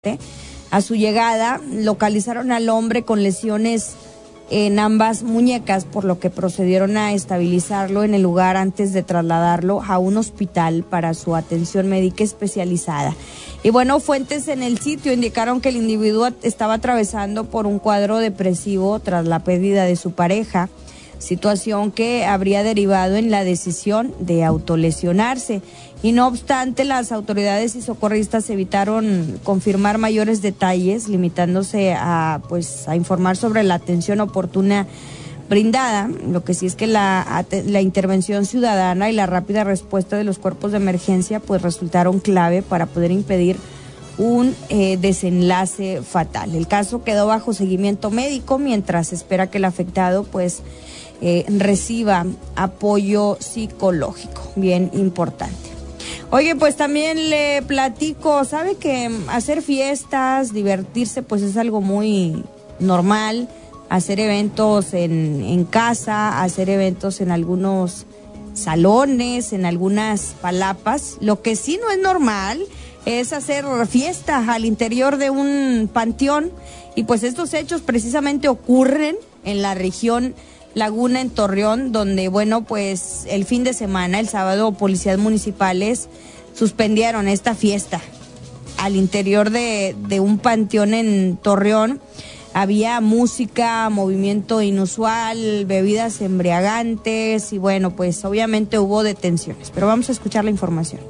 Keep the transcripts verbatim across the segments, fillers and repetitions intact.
A su llegada, localizaron al hombre con lesiones en ambas muñecas, por lo que procedieron a estabilizarlo en el lugar antes de trasladarlo a un hospital para su atención médica especializada. Y bueno, fuentes en el sitio indicaron que el individuo estaba atravesando por un cuadro depresivo tras la pérdida de su pareja, situación que habría derivado en la decisión de autolesionarse. Y no obstante, las autoridades y socorristas evitaron confirmar mayores detalles, limitándose a pues a informar sobre la atención oportuna brindada. Lo que sí es que la, la intervención ciudadana y la rápida respuesta de los cuerpos de emergencia pues resultaron clave para poder impedir un eh, desenlace fatal. El caso quedó bajo seguimiento médico mientras se espera que el afectado pues eh, reciba apoyo psicológico, bien importante. Oye, pues también le platico, sabe que hacer fiestas, divertirse, pues es algo muy normal, hacer eventos en, en casa, hacer eventos en algunos salones, en algunas palapas. Lo que sí no es normal es hacer fiesta al interior de un panteón, y pues estos hechos precisamente ocurren en la región Laguna, en Torreón, donde, bueno, pues el fin de semana, el sábado, policías municipales suspendieron esta fiesta al interior de, de un panteón en Torreón. Había música, movimiento inusual, bebidas embriagantes y, bueno, pues obviamente hubo detenciones, pero vamos a escuchar la información.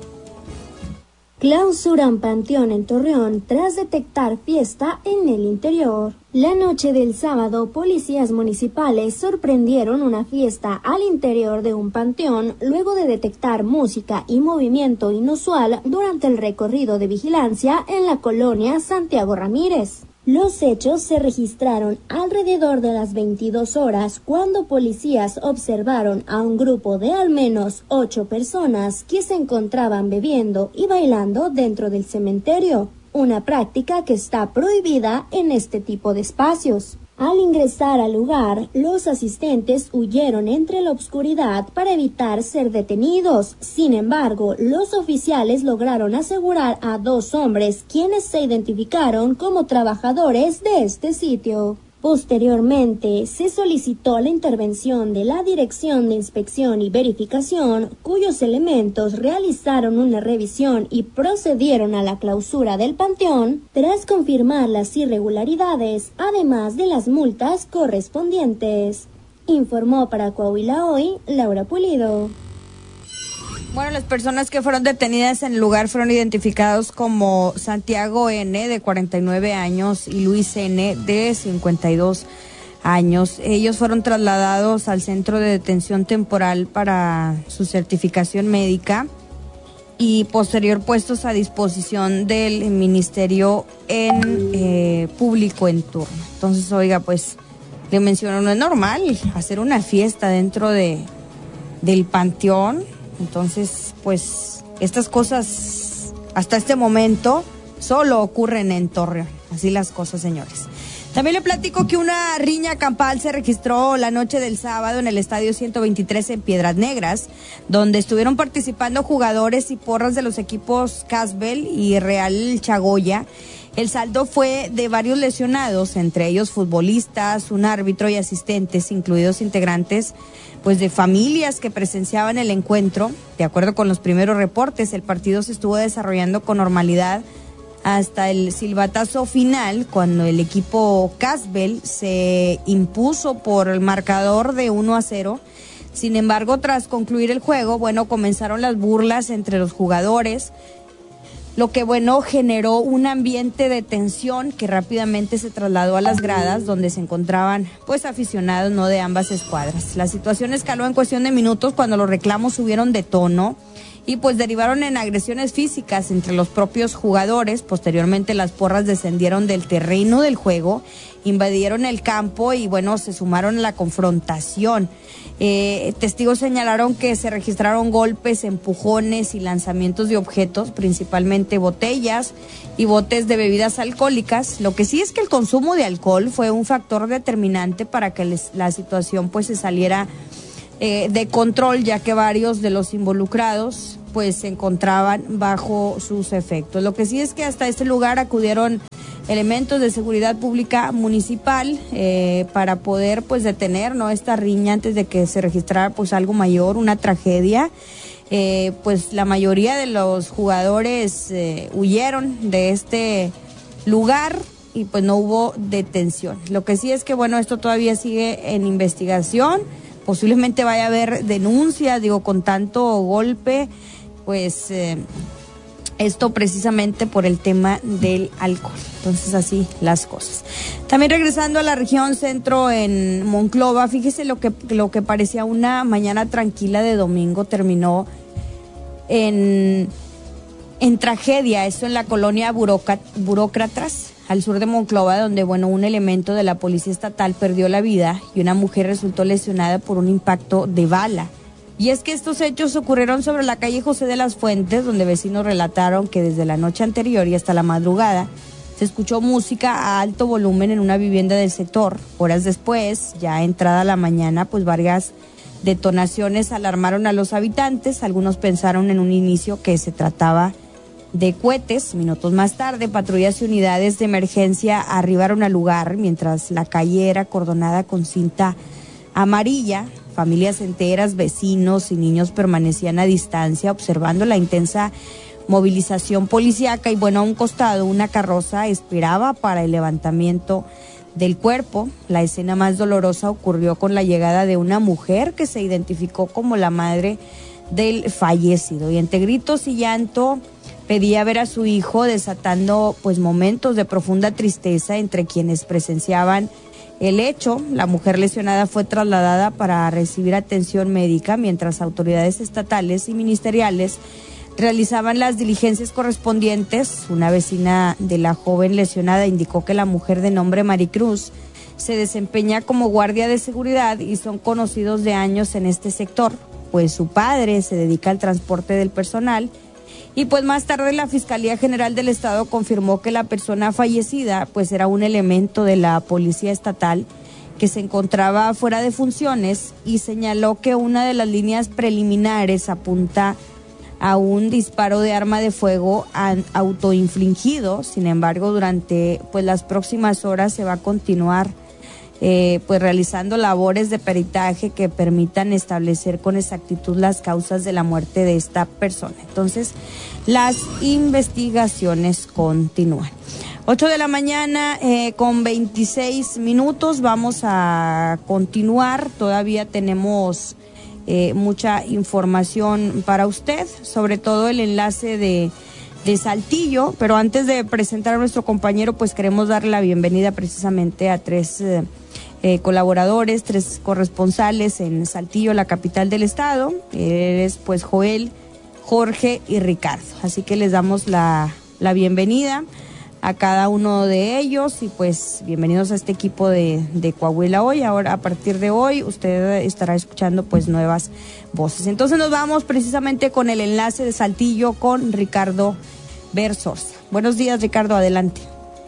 Clausuran panteón en Torreón tras detectar fiesta en el interior. La noche del sábado, policías municipales sorprendieron una fiesta al interior de un panteón luego de detectar música y movimiento inusual durante el recorrido de vigilancia en la colonia Santiago Ramírez. Los hechos se registraron alrededor de las veintidós horas cuando policías observaron a un grupo de al menos ocho personas que se encontraban bebiendo y bailando dentro del cementerio, una práctica que está prohibida en este tipo de espacios. Al ingresar al lugar, los asistentes huyeron entre la oscuridad para evitar ser detenidos. Sin embargo, los oficiales lograron asegurar a dos hombres, quienes se identificaron como trabajadores de este sitio. Posteriormente, se solicitó la intervención de la Dirección de Inspección y Verificación, cuyos elementos realizaron una revisión y procedieron a la clausura del panteón tras confirmar las irregularidades, además de las multas correspondientes. Informó para Coahuila Hoy, Laura Pulido. Bueno, las personas que fueron detenidas en el lugar fueron identificados como Santiago N., de cuarenta y nueve años, y Luis N., de cincuenta y dos años. Ellos fueron trasladados al centro de detención temporal para su certificación médica y posterior puestos a disposición del Ministerio en eh, Público en turno. Entonces, oiga, pues le menciono, no es normal hacer una fiesta dentro de del panteón. Entonces, pues, estas cosas hasta este momento solo ocurren en Torreón. Así las cosas, señores. También le platico que una riña campal se registró la noche del sábado en el Estadio ciento veintitrés en Piedras Negras, donde estuvieron participando jugadores y porras de los equipos Casbel y Real Chagoya. El saldo fue de varios lesionados, entre ellos futbolistas, un árbitro y asistentes, incluidos integrantes pues de familias que presenciaban el encuentro. De acuerdo con los primeros reportes, el partido se estuvo desarrollando con normalidad hasta el silbatazo final, cuando el equipo Casbel se impuso por el marcador de uno a cero. Sin embargo, tras concluir el juego, bueno, comenzaron las burlas entre los jugadores, lo que, bueno, generó un ambiente de tensión que rápidamente se trasladó a las gradas, donde se encontraban, pues, aficionados, no de ambas escuadras. La situación escaló en cuestión de minutos cuando los reclamos subieron de tono y, pues, derivaron en agresiones físicas entre los propios jugadores. Posteriormente, las porras descendieron del terreno del juego, invadieron el campo y, bueno, se sumaron a la confrontación. Eh, testigos señalaron que se registraron golpes, empujones y lanzamientos de objetos, principalmente botellas y botes de bebidas alcohólicas. Lo que sí es que el consumo de alcohol fue un factor determinante para que les, la situación pues se saliera eh, de control, ya que varios de los involucrados pues se encontraban bajo sus efectos. Lo que sí es que hasta este lugar acudieron elementos de seguridad pública municipal eh, para poder pues detener, ¿no?, esta riña antes de que se registrara pues algo mayor, una tragedia. Eh, pues la mayoría de los jugadores eh, huyeron de este lugar y pues no hubo detención. Lo que sí es que bueno, esto todavía sigue en investigación, posiblemente vaya a haber denuncias, digo, con tanto golpe, pues eh, esto precisamente por el tema del alcohol. Entonces así las cosas. También regresando a la región centro en Monclova, fíjese lo que, lo que parecía una mañana tranquila de domingo terminó en, en tragedia, esto en la colonia Burócratas, al sur de Monclova, donde bueno, un elemento de la policía estatal perdió la vida y una mujer resultó lesionada por un impacto de bala. Y es que estos hechos ocurrieron sobre la calle José de las Fuentes, donde vecinos relataron que desde la noche anterior y hasta la madrugada se escuchó música a alto volumen en una vivienda del sector. Horas después, ya entrada la mañana, pues varias detonaciones alarmaron a los habitantes. Algunos pensaron en un inicio que se trataba de cohetes. Minutos más tarde, patrullas y unidades de emergencia arribaron al lugar mientras la calle era acordonada con cinta amarilla. Familias enteras, vecinos y niños permanecían a distancia observando la intensa movilización policíaca y bueno, a un costado una carroza esperaba para el levantamiento del cuerpo. La escena más dolorosa ocurrió con la llegada de una mujer que se identificó como la madre del fallecido y entre gritos y llanto pedía ver a su hijo, desatando pues momentos de profunda tristeza entre quienes presenciaban el hecho. La mujer lesionada fue trasladada para recibir atención médica mientras autoridades estatales y ministeriales realizaban las diligencias correspondientes. Una vecina de la joven lesionada indicó que la mujer de nombre Maricruz se desempeña como guardia de seguridad y son conocidos de años en este sector, pues su padre se dedica al transporte del personal. Y pues más tarde la Fiscalía General del Estado confirmó que la persona fallecida pues era un elemento de la Policía Estatal que se encontraba fuera de funciones y señaló que una de las líneas preliminares apunta a un disparo de arma de fuego autoinfligido. Sin embargo, durante pues las próximas horas se va a continuar Eh, pues realizando labores de peritaje que permitan establecer con exactitud las causas de la muerte de esta persona. Entonces, las investigaciones continúan. ocho de la mañana eh, con veintiséis minutos, vamos a continuar. Todavía tenemos eh, mucha información para usted, sobre todo el enlace de de Saltillo, pero antes de presentar a nuestro compañero, pues queremos darle la bienvenida precisamente a tres eh, eh, colaboradores, tres corresponsales en Saltillo, la capital del estado. Eres pues Joel, Jorge y Ricardo. Así que les damos la, la bienvenida a cada uno de ellos y pues bienvenidos a este equipo de, de Coahuila Hoy. Ahora, a partir de hoy, usted estará escuchando pues nuevas voces. Entonces nos vamos precisamente con el enlace de Saltillo con Ricardo Bersorza. Buenos días, Ricardo, adelante.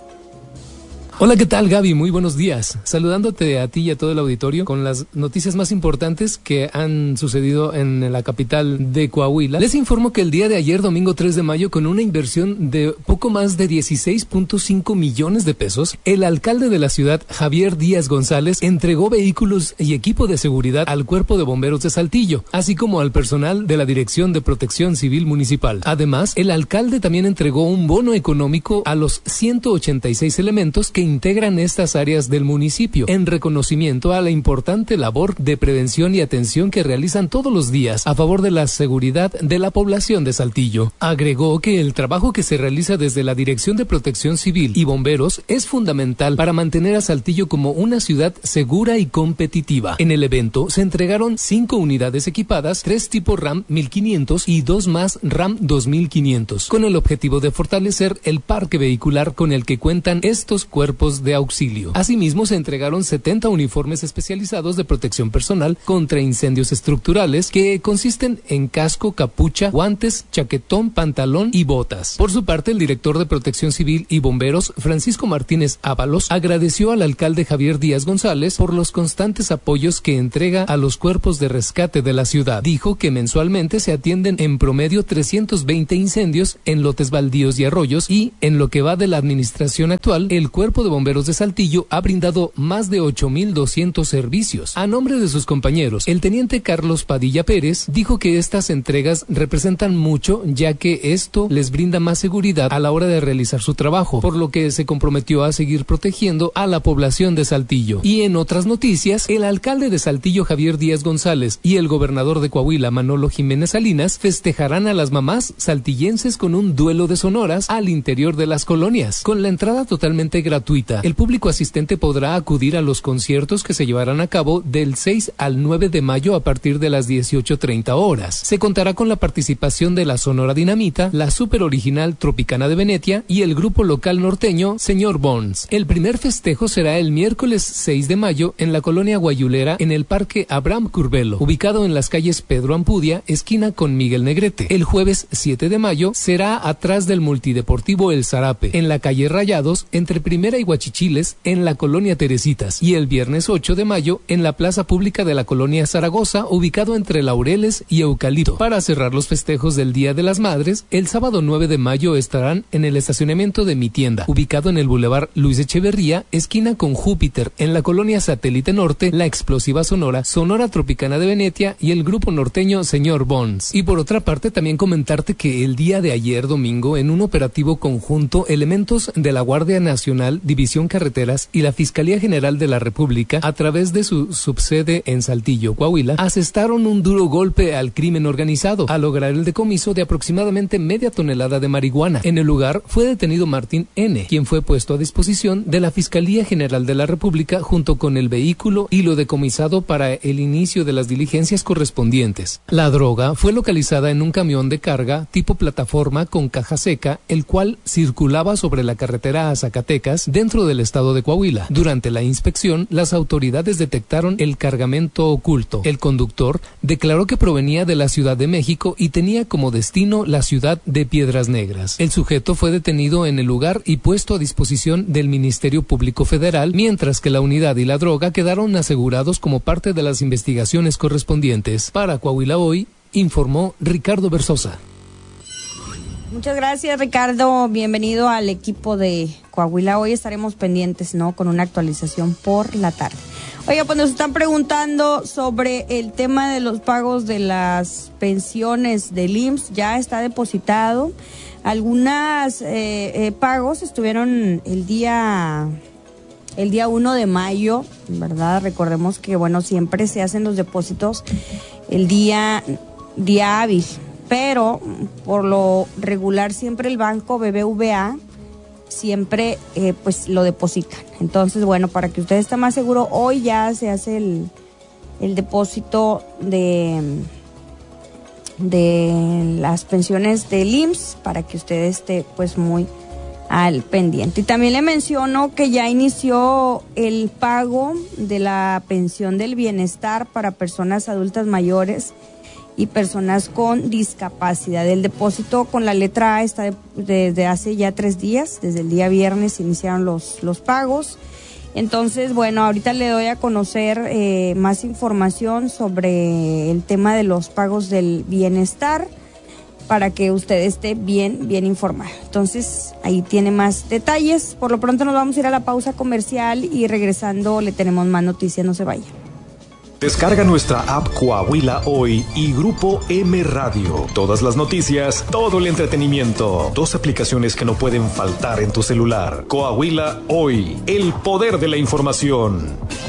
Hola, ¿qué tal, Gaby? Muy buenos días. Saludándote a ti y a todo el auditorio con las noticias más importantes que han sucedido en la capital de Coahuila. Les informo que el día de ayer, domingo tres de mayo, con una inversión de poco más de dieciséis punto cinco millones de pesos, el alcalde de la ciudad, Javier Díaz González, entregó vehículos y equipo de seguridad al Cuerpo de Bomberos de Saltillo, así como al personal de la Dirección de Protección Civil Municipal. Además, el alcalde también entregó un bono económico a los ciento ochenta y seis elementos que integran estas áreas del municipio, en reconocimiento a la importante labor de prevención y atención que realizan todos los días a favor de la seguridad de la población de Saltillo. Agregó que el trabajo que se realiza desde la Dirección de Protección Civil y Bomberos es fundamental para mantener a Saltillo como una ciudad segura y competitiva. En el evento se entregaron cinco unidades equipadas, tres tipo RAM mil quinientos y dos más RAM dos mil quinientos, con el objetivo de fortalecer el parque vehicular con el que cuentan estos cuerpos cuerpos de auxilio. Asimismo, se entregaron setenta uniformes especializados de protección personal contra incendios estructurales que consisten en casco, capucha, guantes, chaquetón, pantalón y botas. Por su parte, el director de Protección Civil y Bomberos, Francisco Martínez Ábalos, agradeció al alcalde Javier Díaz González por los constantes apoyos que entrega a los cuerpos de rescate de la ciudad. Dijo que mensualmente se atienden en promedio trescientos veinte incendios en lotes baldíos y arroyos y, en lo que va de la administración actual, el Cuerpo de Bomberos de Saltillo ha brindado más de ocho mil doscientos servicios. A nombre de sus compañeros, el teniente Carlos Padilla Pérez dijo que estas entregas representan mucho, ya que esto les brinda más seguridad a la hora de realizar su trabajo, por lo que se comprometió a seguir protegiendo a la población de Saltillo. Y en otras noticias, el alcalde de Saltillo, Javier Díaz González, y el gobernador de Coahuila, Manolo Jiménez Salinas, festejarán a las mamás saltillenses con un duelo de sonoras al interior de las colonias. Con la entrada totalmente gratuita, el público asistente podrá acudir a los conciertos que se llevarán a cabo del seis al nueve de mayo a partir de las dieciocho treinta horas. Se contará con la participación de la Sonora Dinamita, la super original Tropicana de Venetia y el grupo local norteño Señor Bones. El primer festejo será el miércoles seis de mayo en la colonia Guayulera, en el Parque Abraham Curvelo, ubicado en las calles Pedro Ampudia, esquina con Miguel Negrete. El jueves siete de mayo será atrás del multideportivo El Zarape, en la calle Rayados, entre Primera y Huachichiles, en la colonia Teresitas. Y el viernes ocho de mayo en la plaza pública de la colonia Zaragoza, ubicado entre Laureles y Eucalipto. Para cerrar los festejos del Día de las Madres, el sábado nueve de mayo estarán en el estacionamiento de Mi Tienda, ubicado en el Boulevard Luis Echeverría, esquina con Júpiter, en la colonia Satélite Norte, la explosiva Sonora, Sonora Tropicana de Venetia y el grupo norteño Señor Bones. Y por otra parte, también comentarte que el día de ayer domingo, en un operativo conjunto, elementos de la Guardia Nacional, División Carreteras y la Fiscalía General de la República, a través de su subsede en Saltillo, Coahuila, asestaron un duro golpe al crimen organizado, al lograr el decomiso de aproximadamente media tonelada de marihuana. En el lugar fue detenido Martín N., quien fue puesto a disposición de la Fiscalía General de la República junto con el vehículo y lo decomisado para el inicio de las diligencias correspondientes. La droga fue localizada en un camión de carga tipo plataforma con caja seca, el cual circulaba sobre la carretera a Zacatecas, dentro del estado de Coahuila. Durante la inspección, las autoridades detectaron el cargamento oculto. El conductor declaró que provenía de la Ciudad de México y tenía como destino la ciudad de Piedras Negras. El sujeto fue detenido en el lugar y puesto a disposición del Ministerio Público Federal, mientras que la unidad y la droga quedaron asegurados como parte de las investigaciones correspondientes. Para Coahuila Hoy, informó Ricardo Versosa. Muchas gracias, Ricardo. Bienvenido al equipo de Coahuila Hoy. Estaremos pendientes, ¿no?, con una actualización por la tarde. Oiga, pues nos están preguntando sobre el tema de los pagos de las pensiones del I M S S. Ya está depositado. Algunas eh, eh, pagos estuvieron el día el día uno de mayo, ¿verdad? Recordemos que, bueno, siempre se hacen los depósitos el día, día hábil, pero por lo regular siempre el banco B B V A siempre eh, pues lo depositan. Entonces, bueno, para que usted esté más seguro, hoy ya se hace el, el depósito de, de las pensiones del I M S S, para que usted esté pues muy al pendiente. Y también le menciono que ya inició el pago de la pensión del bienestar para personas adultas mayores y personas con discapacidad. El depósito con la letra A está desde de hace ya tres días, desde el día viernes iniciaron los, los pagos. Entonces, bueno, ahorita le doy a conocer eh, más información sobre el tema de los pagos del bienestar, para que usted esté bien, bien informado. Entonces, ahí tiene más detalles. Por lo pronto nos vamos a ir a la pausa comercial y regresando le tenemos más noticias, no se vaya. Descarga nuestra app Coahuila Hoy y Grupo M Radio. Todas las noticias, todo el entretenimiento. Dos aplicaciones que no pueden faltar en tu celular. Coahuila Hoy, el poder de la información.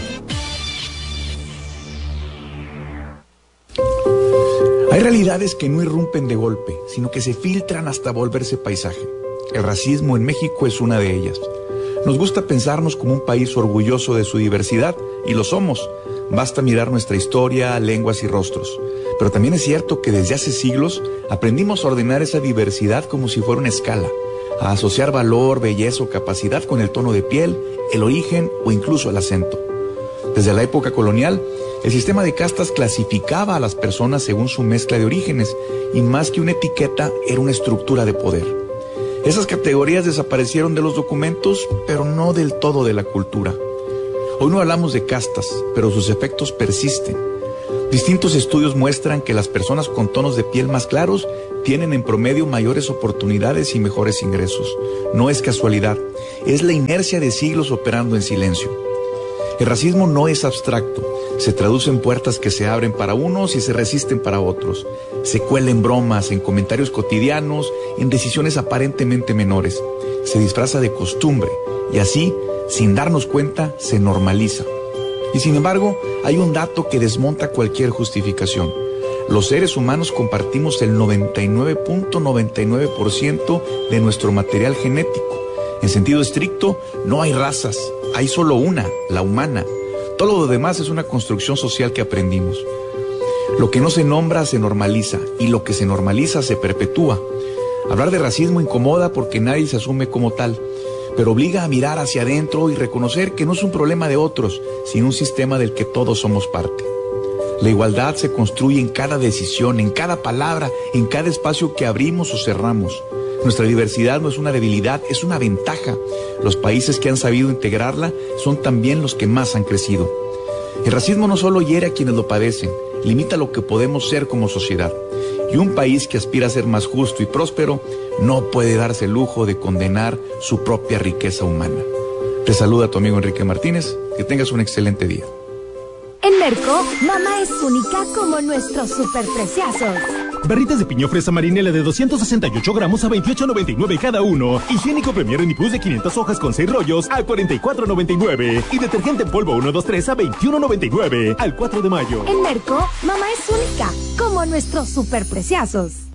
Hay realidades que no irrumpen de golpe, sino que se filtran hasta volverse paisaje. El racismo en México es una de ellas. Nos gusta pensarnos como un país orgulloso de su diversidad, y lo somos. Basta mirar nuestra historia, lenguas y rostros. Pero también es cierto que desde hace siglos aprendimos a ordenar esa diversidad como si fuera una escala. a asociar valor, belleza o capacidad con el tono de piel, el origen o incluso el acento. Desde la época colonial, el sistema de castas clasificaba a las personas según su mezcla de orígenes y más que una etiqueta, era una estructura de poder. Esas categorías desaparecieron de los documentos, pero no del todo de la cultura. Hoy no hablamos de castas, pero sus efectos persisten. Distintos estudios muestran que las personas con tonos de piel más claros tienen en promedio mayores oportunidades y mejores ingresos. No es casualidad, es la inercia de siglos operando en silencio. El racismo no es abstracto, se traduce en puertas que se abren para unos y se resisten para otros. Se cuela en bromas, en comentarios cotidianos, en decisiones aparentemente menores. Se disfraza de costumbre y así, sin darnos cuenta, se normaliza. Y sin embargo, hay un dato que desmonta cualquier justificación. Los seres humanos compartimos el noventa y nueve punto noventa y nueve por ciento de nuestro material genético. En sentido estricto, no hay razas, hay solo una, la humana. Todo lo demás es una construcción social que aprendimos. Lo que no se nombra se normaliza y lo que se normaliza se perpetúa. Hablar de racismo incomoda porque nadie se asume como tal, pero obliga a mirar hacia adentro y reconocer que no es un problema de otros, sino un sistema del que todos somos parte. La igualdad se construye en cada decisión, en cada palabra, en cada espacio que abrimos o cerramos. Nuestra diversidad no es una debilidad, es una ventaja. Los países que han sabido integrarla son también los que más han crecido. El racismo no solo hiere a quienes lo padecen, limita lo que podemos ser como sociedad. Y un país que aspira a ser más justo y próspero no puede darse el lujo de condenar su propia riqueza humana. Te saluda tu amigo Enrique Martínez. Que tengas un excelente día. En Merco, mamá es única como nuestros superpreciazos. Barritas de piña fresa marinela de doscientos sesenta y ocho gramos a veintiocho noventa y nueve cada uno. Higiénico Premier Renipus de quinientas hojas con seis rollos a cuarenta y cuatro noventa y nueve. Y detergente en polvo uno dos tres a veintiuno noventa y nueve. Al cuatro de mayo. En Merco, mamá es única como nuestros superpreciazos.